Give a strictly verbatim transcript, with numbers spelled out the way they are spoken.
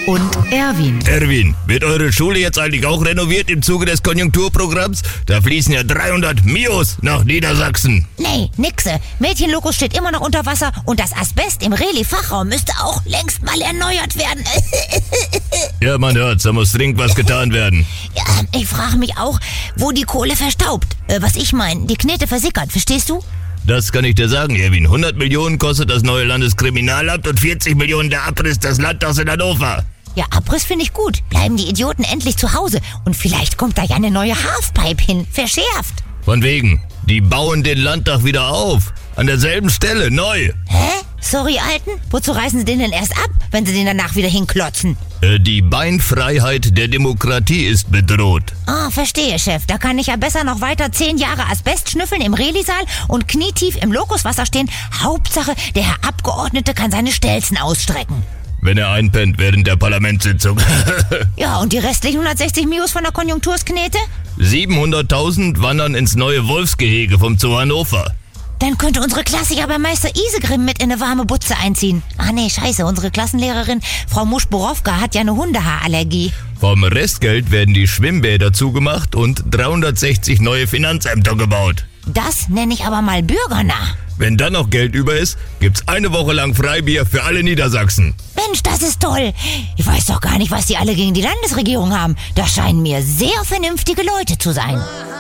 und Erwin. Erwin, wird eure Schule jetzt eigentlich auch renoviert im Zuge des Konjunkturprogramms? Da fließen ja dreihundert Mios nach Niedersachsen. Nee, nixe. Mädchenlokus steht immer noch unter Wasser und das Asbest im Reli-Fachraum müsste auch längst mal erneuert werden. Ja, man hört's, da muss dringend was getan werden. Ja, ich frage mich auch, wo die Kohle verstaubt. Äh, was ich meine, die Knete versickert, verstehst du? Das kann ich dir sagen, Erwin. hundert Millionen kostet das neue Landeskriminalamt und vierzig Millionen der Abriss des Landtags in Hannover. Ja, Abriss finde ich gut. Bleiben die Idioten endlich zu Hause. Und vielleicht kommt da ja eine neue Halfpipe hin. Verschärft. Von wegen. Die bauen den Landtag wieder auf. An derselben Stelle, neu. Hä? Sorry, Alten? Wozu reißen sie den denn erst ab, wenn sie den danach wieder hinklotzen? Äh, die Beinfreiheit der Demokratie ist bedroht. Ah, verstehe, Chef. Da kann ich ja besser noch weiter zehn Jahre Asbest schnüffeln im Reli-Saal und knietief im Lokuswasser stehen. Hauptsache, der Herr Abgeordnete kann seine Stelzen ausstrecken. Wenn er einpennt während der Parlamentssitzung. Ja, und die restlichen hundertsechzig Mios von der Konjunktursknete? siebenhunderttausend wandern ins neue Wolfsgehege vom Zoo Hannover. Dann könnte unsere Klasse ja bei Meister Isegrim mit in eine warme Butze einziehen. Ah nee, scheiße, unsere Klassenlehrerin Frau Muschborowka hat ja eine Hundehaarallergie. Vom Restgeld werden die Schwimmbäder zugemacht und dreihundertsechzig neue Finanzämter gebaut. Das nenne ich aber mal bürgernah. Wenn dann noch Geld über ist, gibt's eine Woche lang Freibier für alle Niedersachsen. Mensch, das ist toll. Ich weiß doch gar nicht, was die alle gegen die Landesregierung haben. Das scheinen mir sehr vernünftige Leute zu sein.